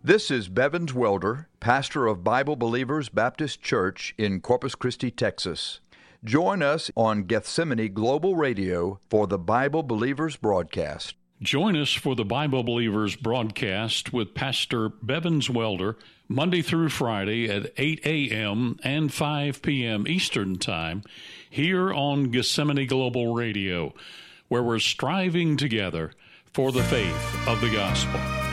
This is Bevins Welder, pastor of Bible Believers Baptist Church in Corpus Christi, Texas. Join us on Gethsemane Global Radio for the Bible Believers broadcast. Join us for the Bible Believers broadcast with Pastor Bevins Welder, Monday through Friday at 8 a.m. and 5 p.m. Eastern Time, here on Gethsemane Global Radio, where we're striving together for the faith of the gospel.